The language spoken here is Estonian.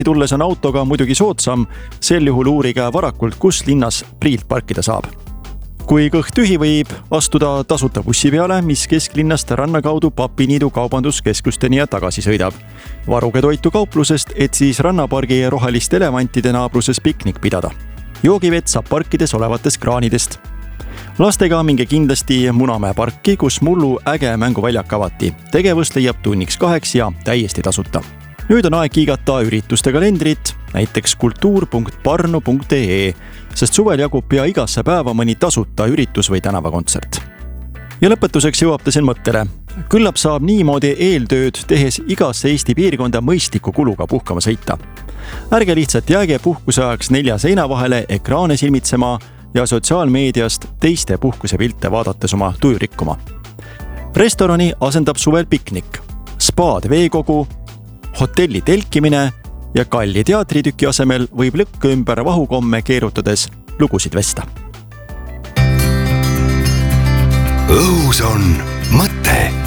tulles on autoga muidugi soodsam, sel juhul uurige varakult, kus linnas Priilt parkida saab. Kui kõht tühi, võib astuda tasuta bussi peale, mis kesklinnast ranna kaudu Papiniidu kaubanduskeskusteni ja tagasi sõidab. Varuge toitu kauplusest, et siis rannapargi roheliste elevantide naabruses piknik pidada. Joogivett saab parkides olevatest kraanidest. Lastega minge kindlasti Munamäe parki, kus mullu äge mänguväljak avati. Tegevust leiab tunniks 2 ja täiesti tasuta. Nüüd on aeg kiigata ürituste kalendrit, näiteks kultuur.parnu.ee, sest suvel jagub pea igasse päeva mõni tasuta üritus või tänavakontsert. Ja lõpetuseks jõuab ta siin mõttele. Küllap saab niimoodi eeltööd tehes igasse Eesti piirkonda mõistliku kuluga puhkama sõita. Ärge lihtsalt jääge puhkuse ajaks 4 seina vahele ekraane silmitsema ja sotsiaalmeediast teiste puhkuse pilte vaadates oma tuju rikkuma. Restorani asendab suvel piknik, spaad veekogu, hotelli telkimine ja kalli teatritüki asemel võib lõkk ümber vahukomme keerutades lugusid vesta. Õhus on mõte.